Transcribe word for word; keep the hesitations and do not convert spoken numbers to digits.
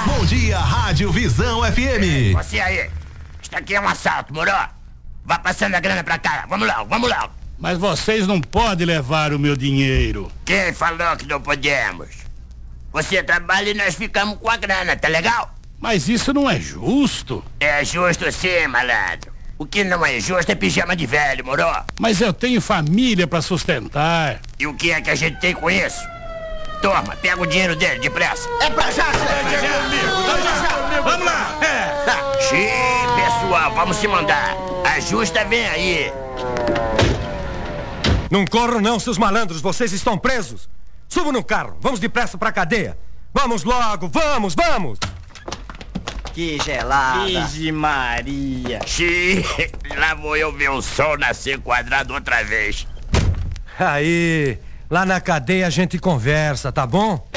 Bom dia, Rádio Visão F M. Você aí, isso aqui é um assalto, moro? Vá passando a grana pra cá, vamos lá, vamos lá. Mas vocês não podem levar o meu dinheiro. Quem falou que não podemos? Você trabalha e nós ficamos com a grana, tá legal? Mas isso não é justo. É justo sim, malandro. O que não é justo é pijama de velho, moro? Mas eu tenho família pra sustentar. E o que é que a gente tem com isso? Toma, pega o dinheiro dele, depressa. É pra já, é Vamos lá! É. Xiii, pessoal, vamos se mandar. A justa vem aí. Não corram não, seus malandros, vocês estão presos. Subam no carro, vamos depressa pra cadeia. Vamos logo, vamos, vamos! Que gelada. Virgem Maria. Xiii, lá vou eu ver o sol nascer quadrado outra vez. Aí, lá na cadeia a gente conversa, tá bom?